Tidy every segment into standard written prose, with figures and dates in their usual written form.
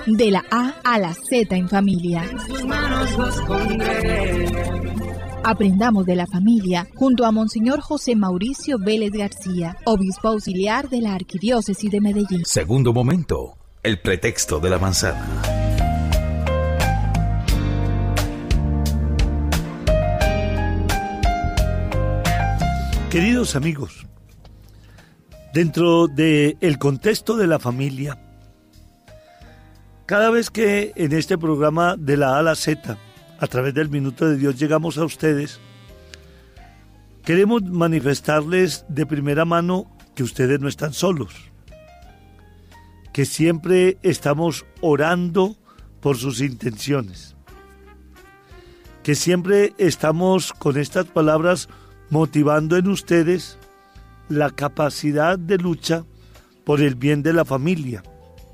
De la A a la Z en familia. En sus manos los pondré. Aprendamos de la familia junto a Monseñor José Mauricio Vélez García, obispo auxiliar de la Arquidiócesis de Medellín. Segundo momento, el pretexto de la manzana. Queridos amigos, dentro del contexto de la familia, cada vez que en este programa de la A a la Z, a través del Minuto de Dios, llegamos a ustedes, queremos manifestarles de primera mano que ustedes no están solos, que siempre estamos orando por sus intenciones, que siempre estamos con estas palabras motivando en ustedes la capacidad de lucha por el bien de la familia.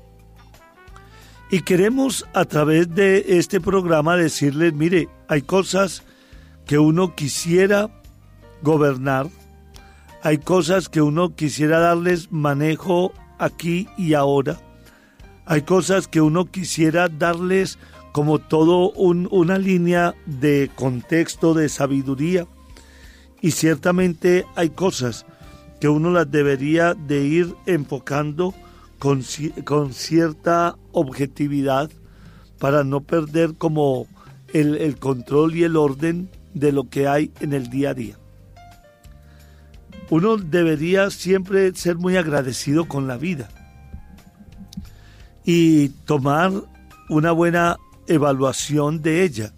Y queremos a través de este programa decirles, mire, hay cosas que uno quisiera gobernar, hay cosas que uno quisiera darles manejo aquí y ahora, hay cosas que uno quisiera darles como todo una línea de contexto, de sabiduría, y ciertamente hay cosas que uno las debería de ir enfocando con cierta objetividad para no perder como el control y el orden de lo que hay en el día a día. Uno debería siempre ser muy agradecido con la vida y tomar una buena evaluación de ella.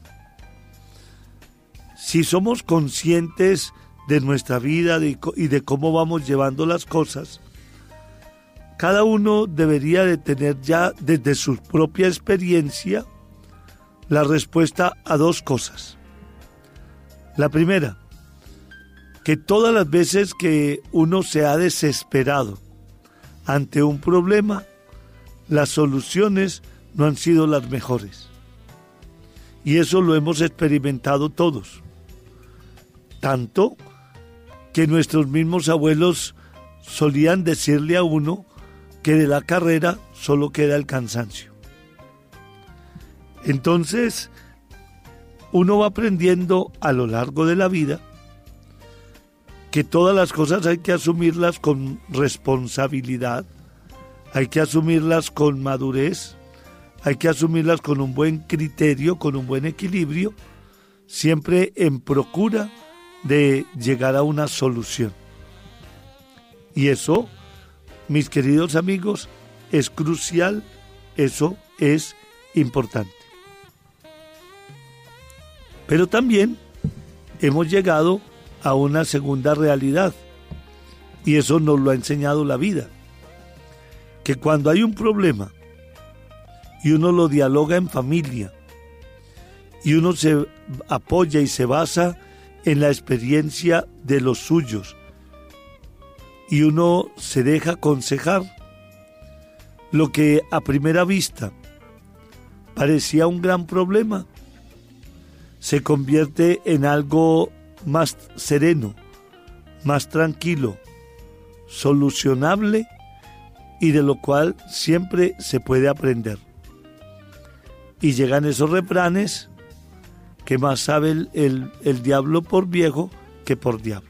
Si somos conscientes de nuestra vida y de cómo vamos llevando las cosas, cada uno debería de tener ya desde su propia experiencia la respuesta a dos cosas. La primera, que todas las veces que uno se ha desesperado ante un problema, las soluciones no han sido las mejores. Y eso lo hemos experimentado todos. Tanto que nuestros mismos abuelos solían decirle a uno que de la carrera solo queda el cansancio. Entonces, uno va aprendiendo a lo largo de la vida que todas las cosas hay que asumirlas con responsabilidad, hay que asumirlas con madurez, hay que asumirlas con un buen criterio, con un buen equilibrio, siempre en procura de llegar a una solución. Y eso, mis queridos amigos, es crucial, eso es importante. Pero también hemos llegado a una segunda realidad, y eso nos lo ha enseñado la vida, que cuando hay un problema y uno lo dialoga en familia y uno se apoya y se basa en la experiencia de los suyos y uno se deja aconsejar, lo que a primera vista parecía un gran problema se convierte en algo más sereno, más tranquilo, solucionable y de lo cual siempre se puede aprender. Y llegan esos refranes que más sabe el diablo por viejo que por diablo.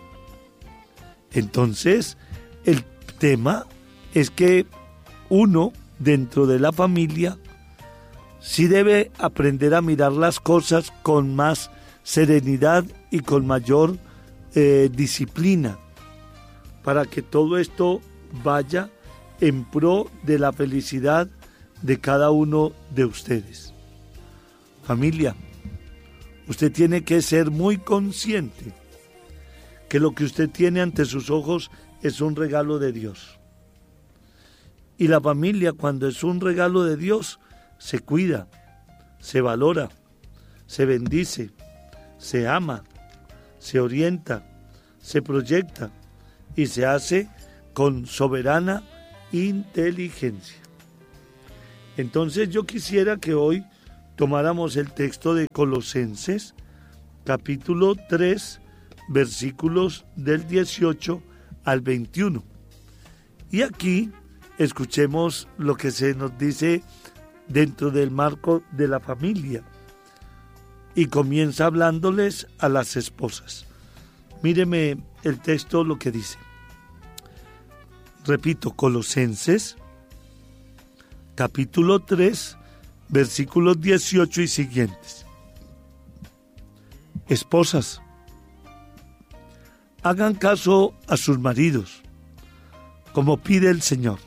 Entonces, el tema es que uno, dentro de la familia, sí debe aprender a mirar las cosas con más serenidad y con mayor disciplina, para que todo esto vaya en pro de la felicidad de cada uno de ustedes. Familia, usted tiene que ser muy consciente que lo que usted tiene ante sus ojos es un regalo de Dios. Y la familia, cuando es un regalo de Dios, se cuida, se valora, se bendice, se ama, se orienta, se proyecta y se hace con soberana inteligencia. Entonces yo quisiera que hoy tomáramos el texto de Colosenses, capítulo 3, versículos del 18 al 21. Y aquí escuchemos lo que se nos dice dentro del marco de la familia. Y comienza hablándoles a las esposas. Míreme el texto, lo que dice. Repito, Colosenses, capítulo 3, versículos 18 y siguientes. Esposas, hagan caso a sus maridos, como pide el Señor.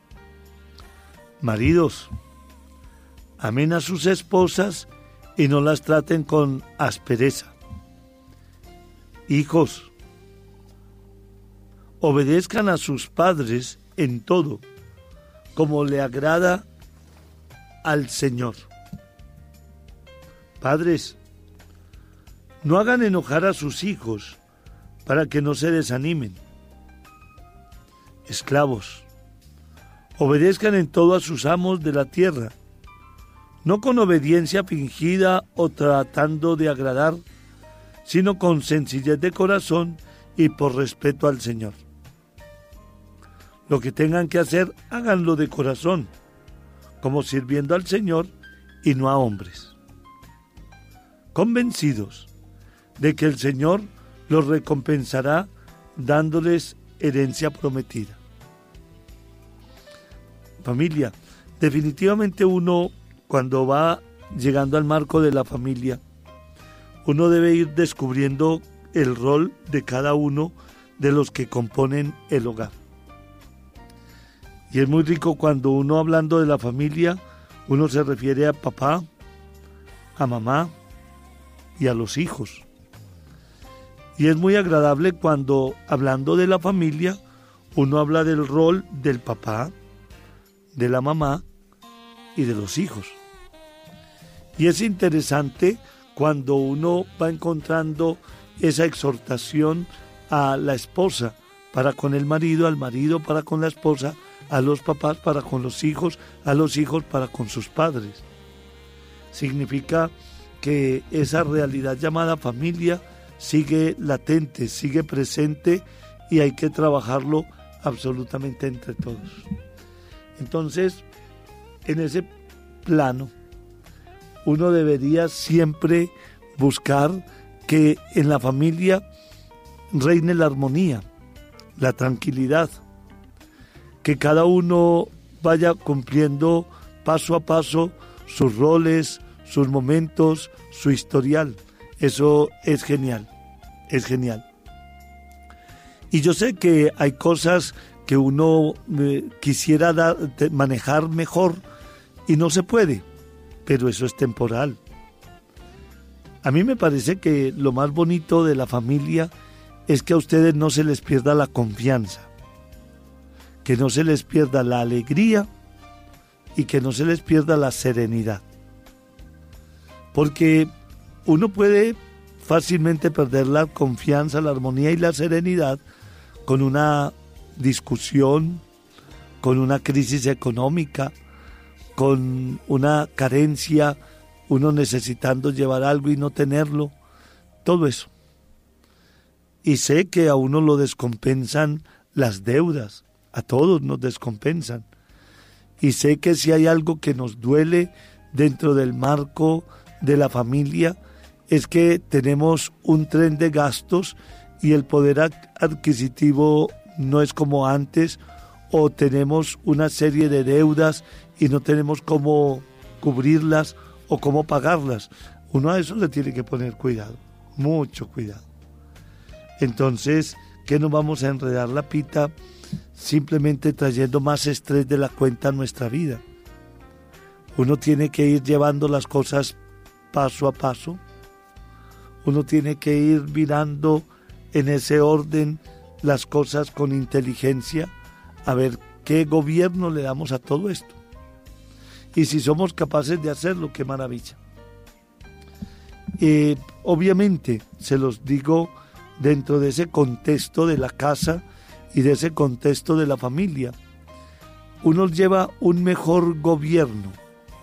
Maridos, amen a sus esposas y no las traten con aspereza. Hijos, obedezcan a sus padres en todo, como le agrada al Señor. Padres, no hagan enojar a sus hijos para que no se desanimen. Esclavos, obedezcan en todo a sus amos de la tierra, no con obediencia fingida o tratando de agradar, sino con sencillez de corazón y por respeto al Señor. Lo que tengan que hacer, háganlo de corazón, como sirviendo al Señor y no a hombres, convencidos de que el Señor los recompensará dándoles herencia prometida. Familia, definitivamente uno, cuando va llegando al marco de la familia, uno debe ir descubriendo el rol de cada uno de los que componen el hogar. Y es muy rico cuando uno, hablando de la familia, uno se refiere a papá, a mamá y a los hijos. Y es muy agradable cuando, hablando de la familia, uno habla del rol del papá, de la mamá y de los hijos. Y es interesante cuando uno va encontrando esa exhortación a la esposa para con el marido, al marido para con la esposa, a los papás para con los hijos, a los hijos para con sus padres. Significa que esa realidad llamada familia sigue latente, sigue presente y hay que trabajarlo absolutamente entre todos. Entonces, en ese plano, uno debería siempre buscar que en la familia reine la armonía, la tranquilidad, que cada uno vaya cumpliendo paso a paso sus roles, sus momentos, su historial. Eso es genial, es genial. Y yo sé que hay cosas que uno quisiera manejar mejor y no se puede, pero eso es temporal. A mí me parece que lo más bonito de la familia es que a ustedes no se les pierda la confianza, que no se les pierda la alegría y que no se les pierda la serenidad. Porque uno puede fácilmente perder la confianza, la armonía y la serenidad con una discusión, con una crisis económica, con una carencia, uno necesitando llevar algo y no tenerlo, todo eso. Y sé que a uno lo descompensan las deudas, a todos nos descompensan. Y sé que si hay algo que nos duele dentro del marco de la familia, es que tenemos un tren de gastos y el poder adquisitivo no es como antes, o tenemos una serie de deudas y no tenemos cómo cubrirlas o cómo pagarlas. Uno a eso le tiene que poner cuidado, mucho cuidado. Entonces, ¿qué nos vamos a enredar la pita simplemente trayendo más estrés de la cuenta a nuestra vida? Uno tiene que ir llevando las cosas paso a paso. Uno tiene que ir mirando en ese orden las cosas con inteligencia, a ver qué gobierno le damos a todo esto. Y si somos capaces de hacerlo, qué maravilla. Obviamente, se los digo dentro de ese contexto de la casa y de ese contexto de la familia. Uno lleva un mejor gobierno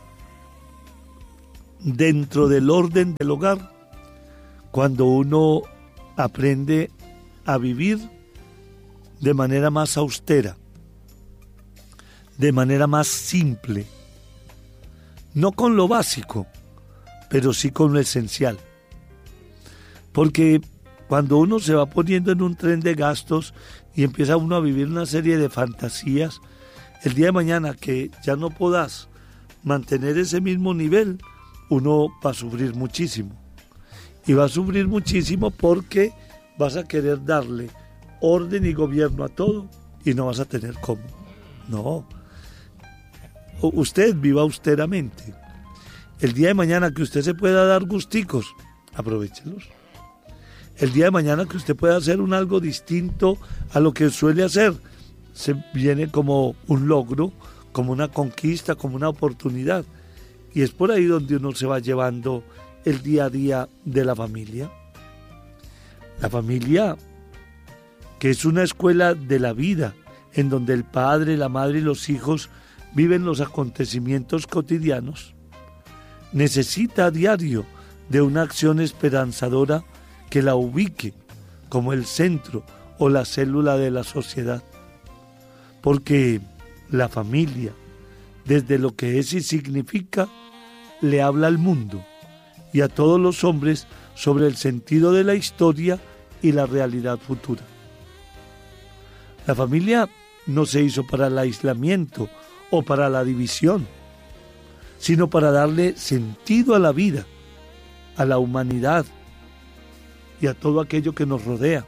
dentro del orden del hogar cuando uno aprende a vivir de manera más austera, de manera más simple, no con lo básico, pero sí con lo esencial. Porque cuando uno se va poniendo en un tren de gastos y empieza uno a vivir una serie de fantasías, el día de mañana que ya no podás mantener ese mismo nivel, uno va a sufrir muchísimo. Y va a sufrir muchísimo porque vas a querer darle orden y gobierno a todo y no vas a tener cómo. No. Usted viva austeramente. El día de mañana que usted se pueda dar gusticos, aprovéchelos. El día de mañana que usted pueda hacer algo distinto a lo que suele hacer, se viene como un logro, como una conquista, como una oportunidad. Y es por ahí donde uno se va llevando el día a día de la familia. La familia, que es una escuela de la vida, en donde el padre, la madre y los hijos viven los acontecimientos cotidianos, necesita a diario de una acción esperanzadora que la ubique como el centro o la célula de la sociedad. Porque la familia, desde lo que es y significa, le habla al mundo y a todos los hombres sobre el sentido de la historia y la realidad futura. La familia no se hizo para el aislamiento o para la división, sino para darle sentido a la vida, a la humanidad y a todo aquello que nos rodea.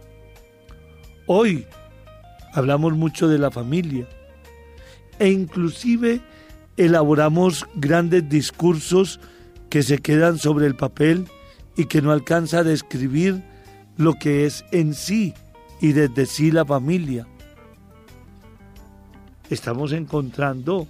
Hoy hablamos mucho de la familia e inclusive elaboramos grandes discursos que se quedan sobre el papel y que no alcanza a describir lo que es en sí y desde sí la familia. Estamos encontrando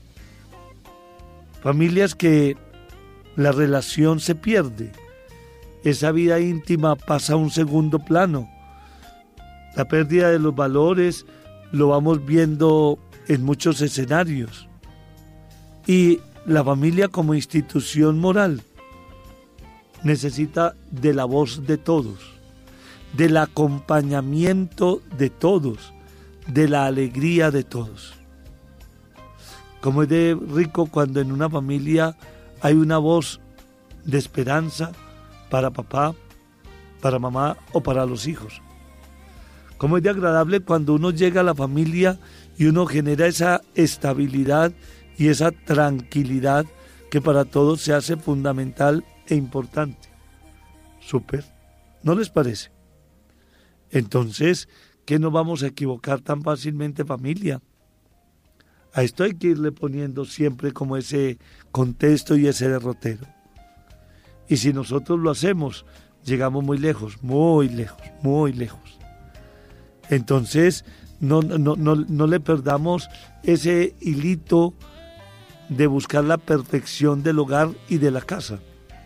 familias que la relación se pierde, esa vida íntima pasa a un segundo plano, la pérdida de los valores lo vamos viendo en muchos escenarios y la familia como institución moral necesita de la voz de todos, del acompañamiento de todos, de la alegría de todos. Como es de rico cuando en una familia hay una voz de esperanza para papá, para mamá o para los hijos. Como es de agradable cuando uno llega a la familia y uno genera esa estabilidad y esa tranquilidad que para todos se hace fundamental e importante. Súper, ¿no les parece? Entonces, ¿qué nos vamos a equivocar tan fácilmente, familia? A esto hay que irle poniendo siempre como ese contexto y ese derrotero. Y si nosotros lo hacemos, llegamos muy lejos, muy lejos, muy lejos. Entonces, no le perdamos ese hilito de buscar la perfección del hogar y de la casa.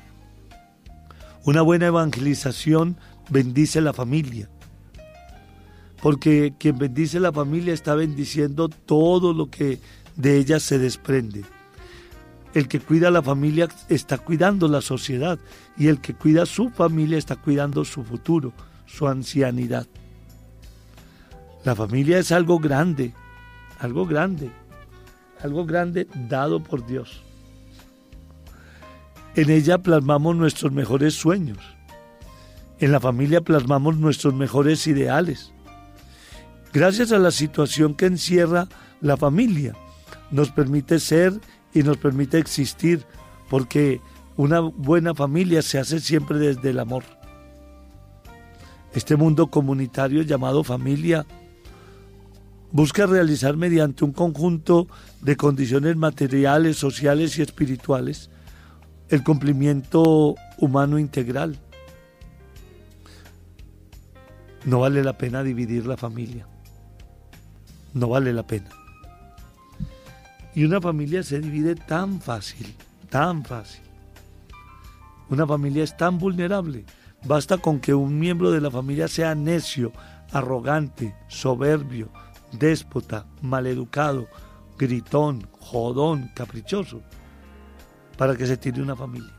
Una buena evangelización bendice la familia. Porque quien bendice la familia está bendiciendo todo lo que de ella se desprende. El que cuida la familia está cuidando la sociedad y el que cuida su familia está cuidando su futuro, su ancianidad. La familia es algo grande, algo grande, algo grande dado por Dios. En ella plasmamos nuestros mejores sueños. En la familia plasmamos nuestros mejores ideales. Gracias a la situación que encierra la familia, nos permite ser y nos permite existir, porque una buena familia se hace siempre desde el amor. Este mundo comunitario llamado familia busca realizar mediante un conjunto de condiciones materiales, sociales y espirituales el cumplimiento humano integral. No vale la pena dividir la familia. No vale la pena. Y una familia se divide tan fácil, tan fácil. Una familia es tan vulnerable. Basta con que un miembro de la familia sea necio, arrogante, soberbio, déspota, maleducado, gritón, jodón, caprichoso, para que se tire una familia.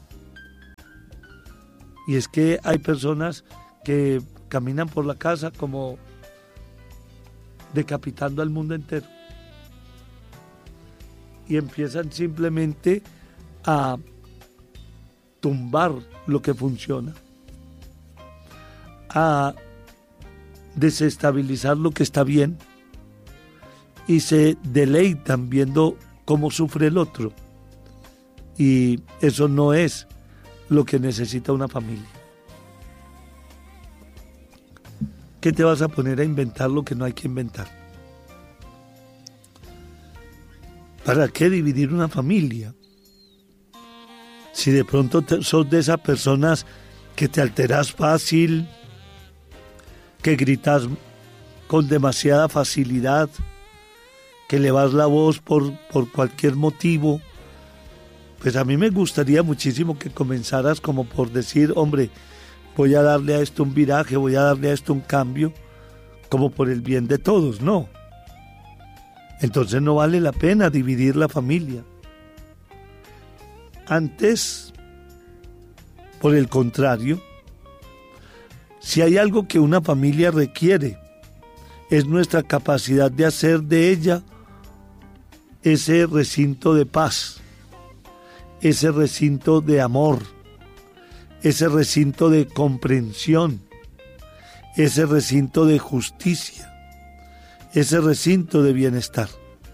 Y es que hay personas que caminan por la casa como decapitando al mundo entero. y empiezan simplemente a tumbar lo que funciona, a desestabilizar lo que está bien, y se deleitan viendo cómo sufre el otro, y eso no es lo que necesita una familia. ¿Qué te vas a poner a inventar lo que no hay que inventar? ¿Para qué dividir una familia? Si de pronto sos de esas personas que te alteras fácil, que gritas con demasiada facilidad, que elevas la voz por cualquier motivo, pues a mí me gustaría muchísimo que comenzaras como por decir, hombre, voy a darle a esto un viraje, voy a darle a esto un cambio, como por el bien de todos, no. Entonces no vale la pena dividir la familia. Antes, por el contrario, si hay algo que una familia requiere, es nuestra capacidad de hacer de ella ese recinto de paz, ese recinto de amor, ese recinto de comprensión, ese recinto de justicia, ese recinto de bienestar.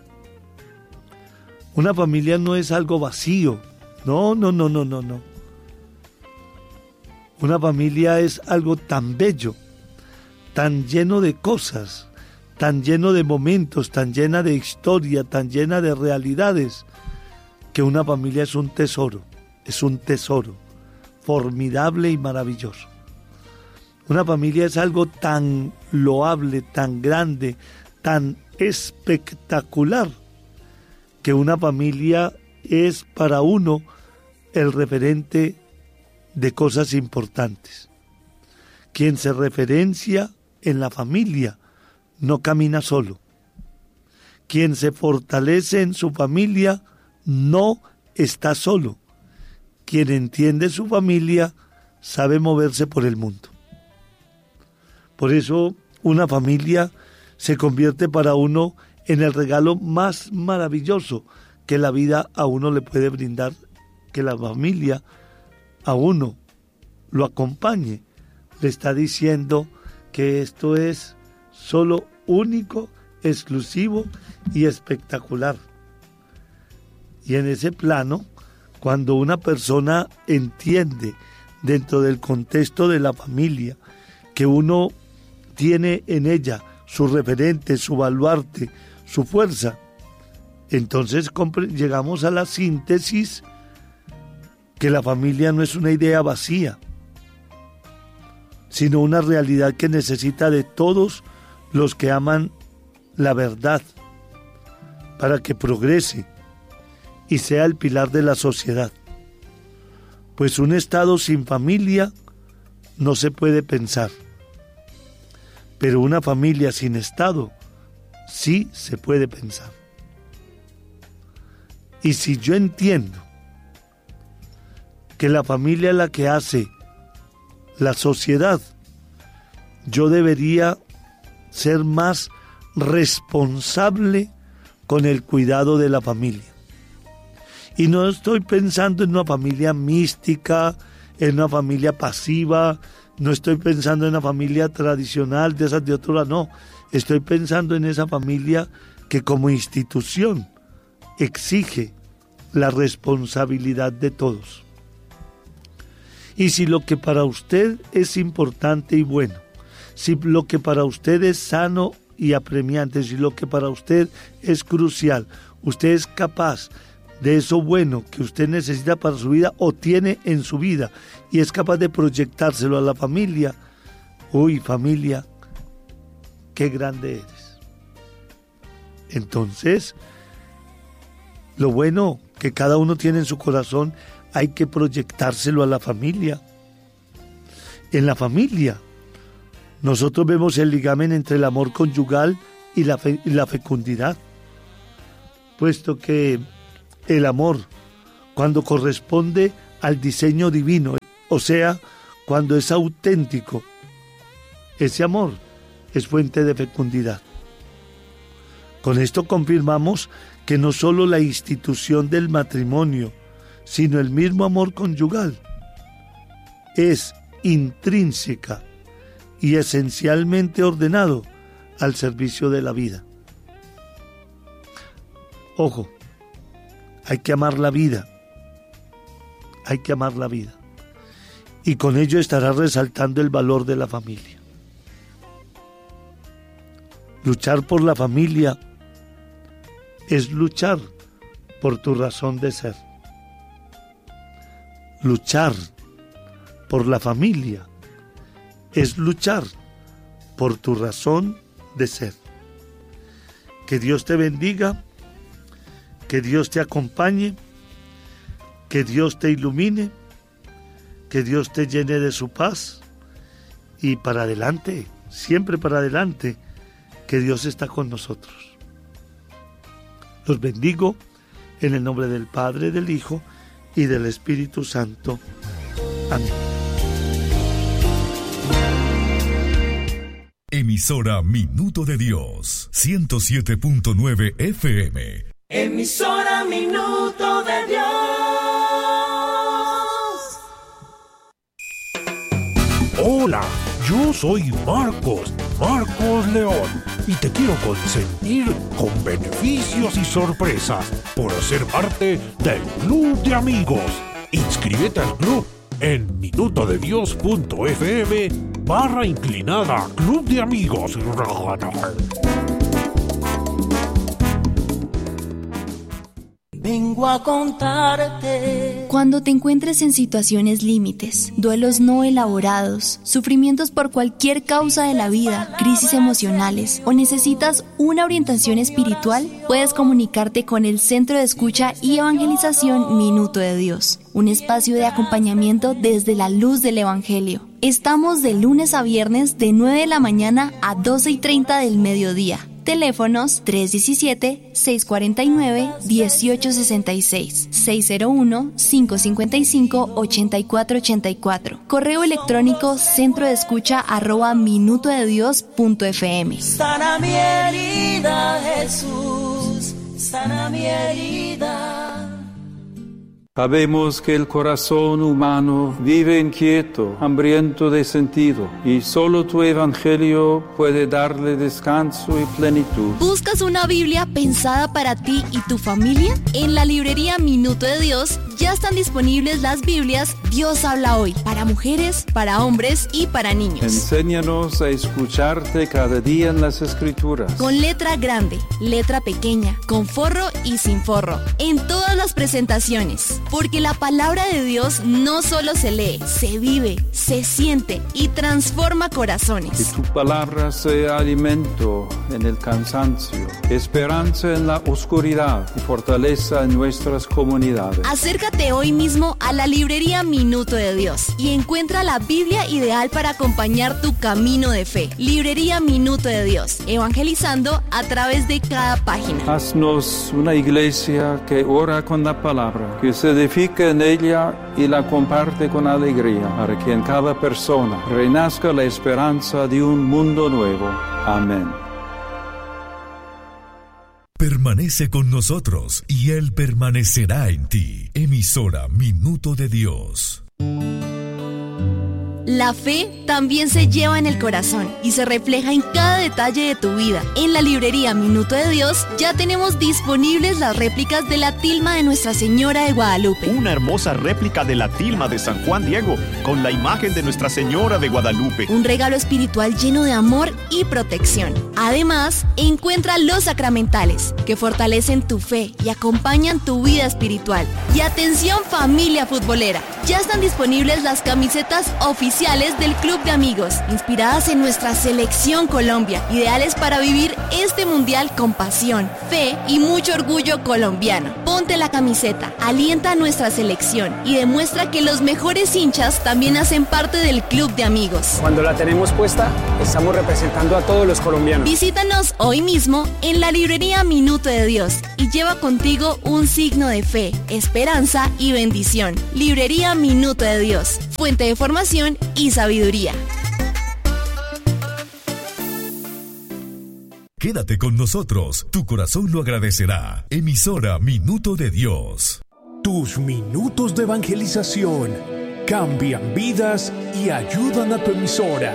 Una familia no es algo vacío, no. Una familia es algo tan bello, tan lleno de cosas, tan lleno de momentos, tan llena de historia, tan llena de realidades, que una familia es un tesoro formidable y maravilloso. Una familia es algo tan loable, tan grande, tan espectacular, que una familia es para uno el referente de cosas importantes. Quien se referencia en la familia no camina solo. Quien se fortalece en su familia no está solo. Quien entiende su familia sabe moverse por el mundo. Por eso una familia se convierte para uno en el regalo más maravilloso que la vida a uno le puede brindar, que la familia a uno lo acompañe. Le está diciendo que esto es solo único, exclusivo y espectacular. Y en ese plano, cuando una persona entiende dentro del contexto de la familia que uno tiene en ella su referente, su baluarte, su fuerza, entonces llegamos a la síntesis que la familia no es una idea vacía, sino una realidad que necesita de todos los que aman la verdad para que progrese y sea el pilar de la sociedad. Pues un Estado sin familia no se puede pensar, pero una familia sin Estado sí se puede pensar. Y si yo entiendo que la familia es la que hace la sociedad, yo debería ser más responsable con el cuidado de la familia. Y no estoy pensando en una familia mística, en una familia pasiva, no estoy pensando en una familia tradicional de esas de otro lado, no. Estoy pensando en esa familia que como institución exige la responsabilidad de todos. Y si lo que para usted es importante y bueno, si lo que para usted es sano y apremiante, si lo que para usted es crucial, usted es capaz de eso bueno que usted necesita para su vida o tiene en su vida y es capaz de proyectárselo a la familia, uy, familia, qué grande eres. Entonces, lo bueno que cada uno tiene en su corazón hay que proyectárselo a la familia. En la familia nosotros vemos el ligamen entre el amor conyugal y la fecundidad, puesto que el amor, cuando corresponde al diseño divino, o sea, cuando es auténtico, ese amor es fuente de fecundidad. Con esto confirmamos que no solo la institución del matrimonio, sino el mismo amor conyugal es intrínseca y esencialmente ordenado al servicio de la vida. Ojo, hay que amar la vida, hay que amar la vida, y con ello estará resaltando el valor de la familia. Luchar por la familia es luchar por tu razón de ser. Luchar por la familia es luchar por tu razón de ser. Que Dios te bendiga, que Dios te acompañe, que Dios te ilumine, que Dios te llene de su paz y para adelante, siempre para adelante, que Dios está con nosotros. Los bendigo en el nombre del Padre, del Hijo y del Espíritu Santo. Amén. Emisora Minuto de Dios, 107.9 FM. Emisora Minuto de Dios. Hola, yo soy Marcos León, y te quiero consentir con beneficios y sorpresas por ser parte del Club de Amigos. Inscríbete al club en minutodedios.fm/inclinada Club de Amigos. Vengo a contarte. Cuando te encuentres en situaciones límites, duelos no elaborados, sufrimientos por cualquier causa de la vida, crisis emocionales o necesitas una orientación espiritual, puedes comunicarte con el Centro de Escucha y Evangelización Minuto de Dios, un espacio de acompañamiento desde la luz del Evangelio. Estamos de lunes a viernes de 9 de la mañana a 12:30 del mediodía. Teléfonos 317-649-1866, 601-555-8484. Correo electrónico centrodeescucha@minutodedios.fm. Sana mi herida, Jesús, sana mi herida. Sabemos que el corazón humano vive inquieto, hambriento de sentido, y solo tu evangelio puede darle descanso y plenitud. ¿Buscas una Biblia pensada para ti y tu familia? En la librería Minuto de Dios ya están disponibles las Biblias Dios habla hoy, para mujeres, para hombres y para niños. Enséñanos a escucharte cada día en las Escrituras. Con letra grande, letra pequeña, con forro y sin forro, en todas las presentaciones. Porque la palabra de Dios no solo se lee, se vive, se siente y transforma corazones. Que tu palabra sea alimento en el cansancio, esperanza en la oscuridad y fortaleza en nuestras comunidades. Acércate hoy mismo a la librería Minuto de Dios y encuentra la Biblia ideal para acompañar tu camino de fe. Librería Minuto de Dios, evangelizando a través de cada página. Haznos una iglesia que ora con la palabra, que se edifica en ella y la comparte con alegría, para que en cada persona renazca la esperanza de un mundo nuevo. Amén. Permanece con nosotros y Él permanecerá en ti. Emisora Minuto de Dios. La fe también se lleva en el corazón y se refleja en cada detalle de tu vida. En la librería Minuto de Dios ya tenemos disponibles las réplicas de la tilma de Nuestra Señora de Guadalupe. Una hermosa réplica de la tilma de San Juan Diego con la imagen de Nuestra Señora de Guadalupe. Un regalo espiritual lleno de amor y protección. Además, encuentra los sacramentales que fortalecen tu fe y acompañan tu vida espiritual. Y atención, familia futbolera, ya están disponibles las camisetas oficiales del Club de Amigos, inspiradas en nuestra selección Colombia, ideales para vivir este mundial con pasión, fe y mucho orgullo colombiano. Ponte la camiseta, alienta a nuestra selección y demuestra que los mejores hinchas también hacen parte del Club de Amigos. Cuando la tenemos puesta, estamos representando a todos los colombianos. Visítanos hoy mismo en la librería Minuto de Dios y lleva contigo un signo de fe, esperanza y bendición. Librería Minuto de Dios, fuente de formación y sabiduría. Quédate con nosotros, tu corazón lo agradecerá. Emisora Minuto de Dios. Tus minutos de evangelización cambian vidas y ayudan a tu emisora.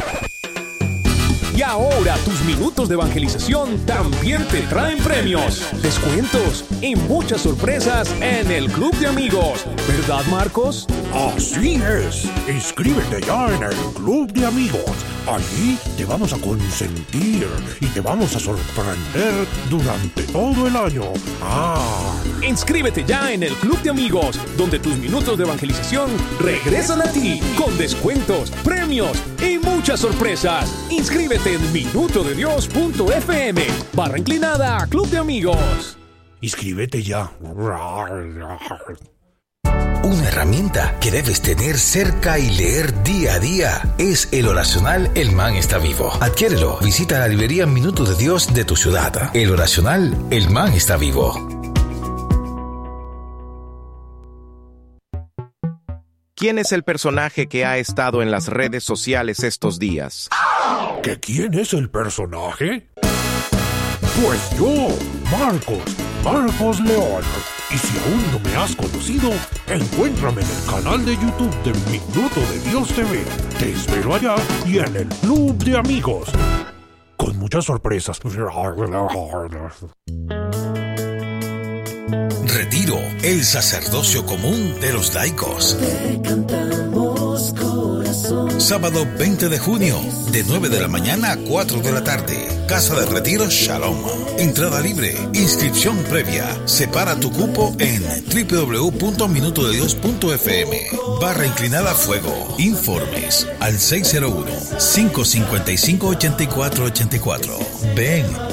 Y ahora tus minutos de evangelización también te traen premios, descuentos y muchas sorpresas en el Club de Amigos. ¿Verdad, Marcos? Así es. Inscríbete ya en el Club de Amigos. Allí te vamos a consentir y te vamos a sorprender durante todo el año. Inscríbete ya en el Club de Amigos, donde tus minutos de evangelización regresan a ti con descuentos, premios y muchas sorpresas. Inscríbete en minutodedios.fm /inclinada Club de Amigos. Inscríbete ya. Una herramienta que debes tener cerca y leer día a día es el oracional El Man está vivo. Adquiérelo. Visita la librería Minuto de Dios de tu ciudad. El oracional El Man está vivo. ¿Quién es el personaje que ha estado en las redes sociales estos días? ¿Que quién es el personaje? Pues yo, Marcos León. Y si aún no me has conocido, encuéntrame en el canal de YouTube de Minuto de Dios TV. Te espero allá y en el Club de Amigos. Con muchas sorpresas. Retiro, el sacerdocio común de los laicos. Sábado 20 de junio, de 9 de la mañana a 4 de la tarde. Casa de Retiro Shalom. Entrada libre, inscripción previa. Separa tu cupo en www.minutodedios.fm /inclinada fuego. Informes al 601-555-8484. Ven.